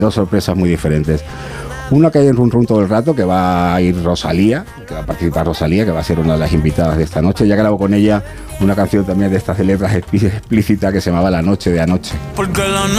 Dos sorpresas muy diferentes. Una que hay en Run Run todo el rato, que va a ir Rosalía, que va a participar Rosalía, que va a ser una de las invitadas de esta noche. Ya grabó con ella una canción también de estas de letras explícitas que se llamaba La noche de anoche.